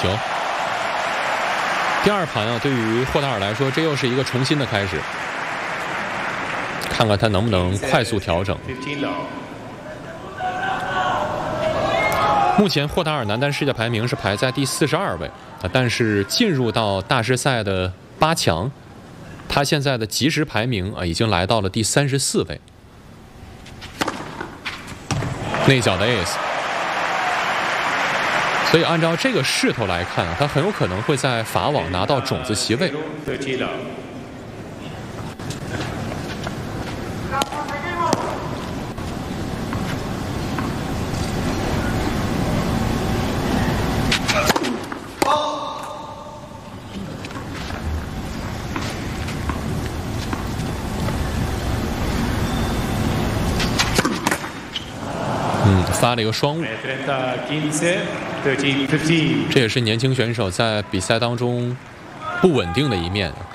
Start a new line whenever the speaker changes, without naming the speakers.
球。第2盘啊，对于霍达尔来说，这又是一个重新的开始，看看他能不能快速调整。目前霍达尔男单世界排名是排在第42位啊，但是进入到大师赛的8强，他现在的即时排名啊已经来到了第34位。内角的 ace， 所以按照这个势头来看啊，他很有可能会在法网拿到种子席位。发了一个双误，这也是年轻选手在比赛当中不稳定的一面。